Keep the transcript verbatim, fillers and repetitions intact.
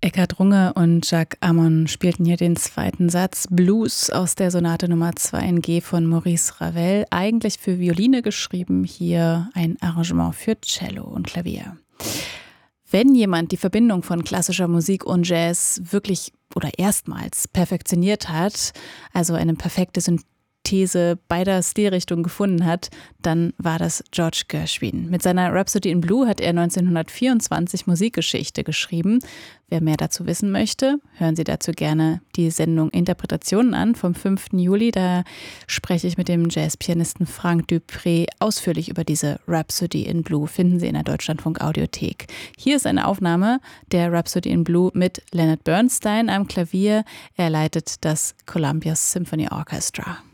Eckhard Runge und Jacques Ammon spielten hier den zweiten Satz Blues aus der Sonate Nummer zwei in G von Maurice Ravel, eigentlich für Violine geschrieben, hier ein Arrangement für Cello und Klavier. Wenn jemand die Verbindung von klassischer Musik und Jazz wirklich oder erstmals perfektioniert hat, also eine perfekte Synthese beider Stilrichtungen gefunden hat, dann war das George Gershwin. Mit seiner Rhapsody in Blue hat er neunzehnhundertvierundzwanzig Musikgeschichte geschrieben. Wer mehr dazu wissen möchte, hören Sie dazu gerne die Sendung Interpretationen an vom fünften Juli. Da spreche ich mit dem Jazzpianisten Frank Dupré ausführlich über diese Rhapsody in Blue. Finden Sie in der Deutschlandfunk Audiothek. Hier ist eine Aufnahme der Rhapsody in Blue mit Leonard Bernstein am Klavier. Er leitet das Columbia Symphony Orchestra.